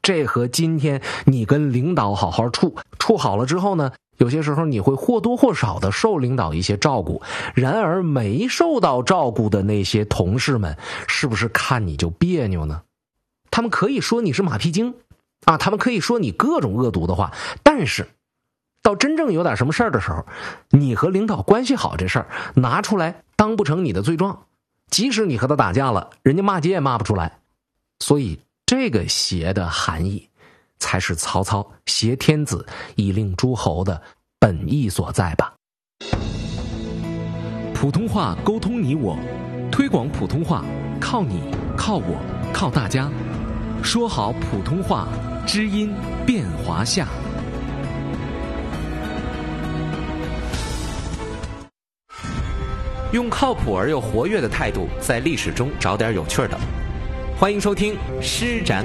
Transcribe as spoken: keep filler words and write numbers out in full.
这和今天你跟领导好好处，处好了之后呢，有些时候你会或多或少的受领导一些照顾，然而没受到照顾的那些同事们，是不是看你就别扭呢？他们可以说你是马屁精啊，他们可以说你各种恶毒的话，但是到真正有点什么事儿的时候，你和领导关系好这事儿拿出来当不成你的罪状，即使你和他打架了，人家骂街也骂不出来。所以这个挟的含义才是曹操挟天子以令诸侯的本意所在吧。 普通话沟通你我，推广普通话靠你靠我靠大家，说好普通话，知音变华夏。 用靠谱而又活跃的态度，在历史中找点有趣的。欢迎收听施展